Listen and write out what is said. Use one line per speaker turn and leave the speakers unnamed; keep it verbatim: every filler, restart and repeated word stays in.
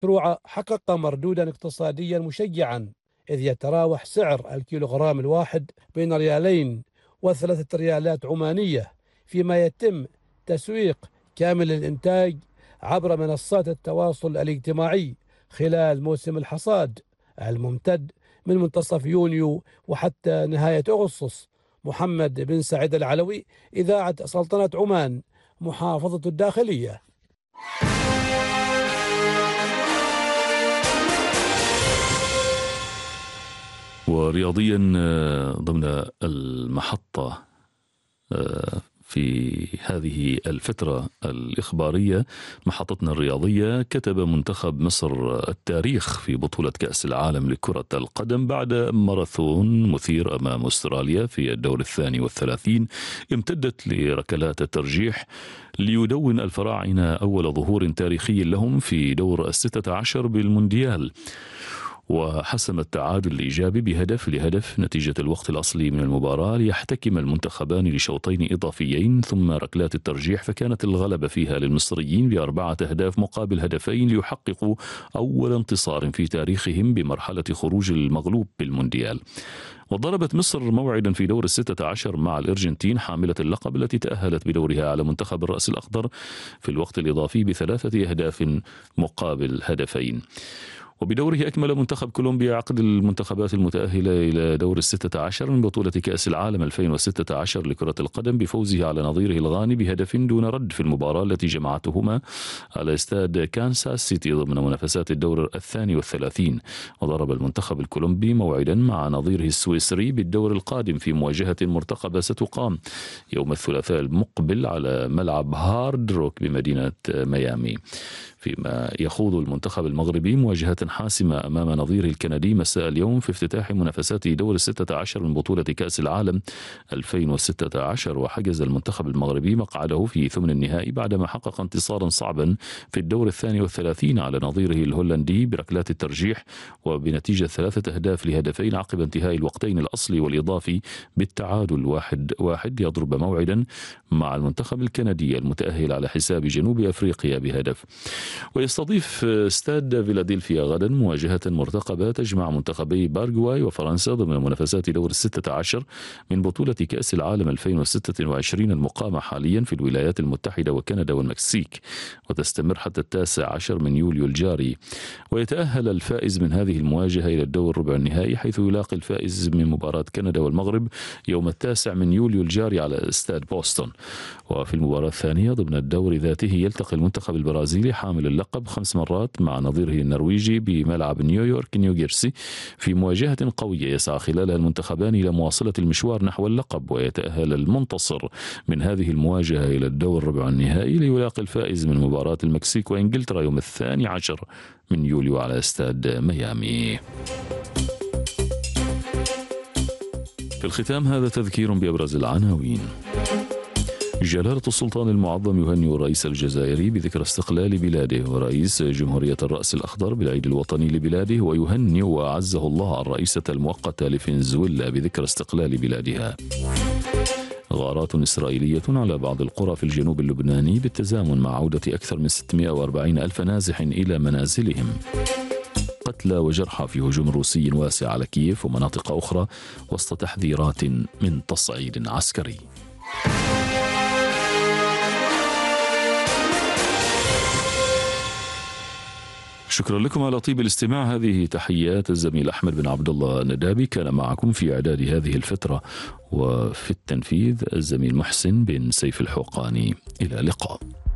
المشروع حقق مردودا اقتصاديا مشجعا، إذ يتراوح سعر الكيلوغرام الواحد بين ريالين وثلاثة ريالات عمانية، فيما يتم تسويق كامل الإنتاج عبر منصات التواصل الاجتماعي خلال موسم الحصاد الممتد من منتصف يونيو وحتى نهاية أغسطس. محمد بن سعيد العلوي، إذاعة سلطنة عمان، محافظة الداخلية.
ورياضيا ضمن المحطة في هذه الفترة الإخبارية، محطتنا الرياضية، كتب منتخب مصر التاريخ في بطولة كأس العالم لكرة القدم بعد ماراثون مثير أمام أستراليا في الدور الثاني والثلاثين امتدت لركلات الترجيح، ليدون الفراعنة أول ظهور تاريخي لهم في دور الستة عشر بالمونديال، وحسم التعادل الإيجابي بهدف لهدف نتيجة الوقت الأصلي من المباراة، ليحتكم المنتخبان لشوطين إضافيين ثم ركلات الترجيح، فكانت الغلبة فيها للمصريين بأربعة أهداف مقابل هدفين ليحققوا أول انتصار في تاريخهم بمرحلة خروج المغلوب بالمونديال. وضربت مصر موعدا في دور الستة عشر مع الأرجنتين حاملة اللقب التي تأهلت بدورها على منتخب الرأس الأخضر في الوقت الإضافي بثلاثة أهداف مقابل هدفين. وبدوره أكمل منتخب كولومبيا عقد المنتخبات المتأهلة إلى دور الستة عشر من بطولة كأس العالم ألفين وستة عشر لكرة القدم بفوزه على نظيره الغاني بهدف دون رد في المباراة التي جمعتهما على استاد كانساس سيتي ضمن منافسات الدور الثاني والثلاثين. وضرب المنتخب الكولومبي موعدا مع نظيره السويسري بالدور القادم في مواجهة مرتقبة ستقام يوم الثلاثاء المقبل على ملعب هارد روك بمدينة ميامي، فيما يخوض المنتخب المغربي مواجهة حاسمة أمام نظيره الكندي مساء اليوم في افتتاح منافسات دور الستة عشر من بطولة كأس العالم ألفين وستة عشر. وحجز المنتخب المغربي مقعده في ثمن النهائي بعدما حقق انتصارا صعبا في الدور الثاني والثلاثين على نظيره الهولندي بركلات الترجيح وبنتيجة ثلاثة أهداف لهدفين عقب انتهاء الوقتين الأصلي والإضافي بالتعادل واحد واحد. يضرب موعدا مع المنتخب الكندي المتأهل على حساب جنوب أفريقيا بهدف. ويستضيف استاد فيلادلفيا غدا مواجهة مرتقبة تجمع منتخبي باراغواي وفرنسا ضمن منافسات دور الستة عشر من بطولة كأس العالم ألفين وستة وعشرين المقامة حاليا في الولايات المتحدة وكندا والمكسيك، وتستمر حتى التاسع عشر من يوليو الجاري. ويتأهل الفائز من هذه المواجهة إلى الدور ربع النهائي، حيث يلاقي الفائز من مباراة كندا والمغرب يوم التاسع من يوليو الجاري على استاد بوسطن. وفي المباراة الثانية ضمن الدور ذاته يلتقي المنتخب البرازيلي حامل اللقب خمس مرات مع نظيره النرويجي بملعب نيويورك نيو جيرسي في مواجهة قوية يسعى خلالها المنتخبان إلى مواصلة المشوار نحو اللقب. ويتأهل المنتصر من هذه المواجهة إلى الدور ربع النهائي ليلاقي الفائز من مباراة المكسيك وإنجلترا يوم الثاني عشر من يوليو على استاد ميامي. في الختام هذا تذكير بأبرز العناوين. جلالة السلطان المعظم يهنئ الرئيس الجزائري بذكرى استقلال بلاده ورئيس جمهورية الرأس الأخضر بالعيد الوطني لبلاده، ويهنئ وأعزه الله الرئيسة المؤقتة لفنزويلا بذكرى استقلال بلادها. غارات إسرائيلية على بعض القرى في الجنوب اللبناني بالتزامن مع عودة أكثر من ستمائة وأربعين ألف نازح إلى منازلهم. قتلى وجرحى في هجوم روسي واسع على كييف ومناطق أخرى وسط تحذيرات من تصعيد عسكري. شكرا لكم على طيب الاستماع. هذه تحيات الزميل أحمد بن عبد الله الندابي، كان معكم في إعداد هذه الفترة، وفي التنفيذ الزميل محسن بن سيف الحوقاني. إلى اللقاء.